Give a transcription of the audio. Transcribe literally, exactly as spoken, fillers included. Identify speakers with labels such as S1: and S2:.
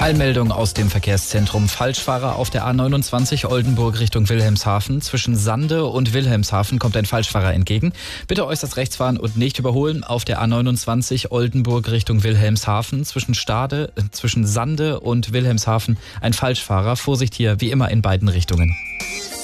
S1: Eilmeldung aus dem Verkehrszentrum. Falschfahrer auf der A neunundzwanzig Oldenburg Richtung Wilhelmshaven. Zwischen Sande und Wilhelmshaven kommt ein Falschfahrer entgegen. Bitte äußerst rechts fahren und nicht überholen. Auf der A neunundzwanzig Oldenburg Richtung Wilhelmshaven. Zwischen Stade, äh, zwischen Sande und Wilhelmshaven ein Falschfahrer. Vorsicht hier wie immer in beiden Richtungen.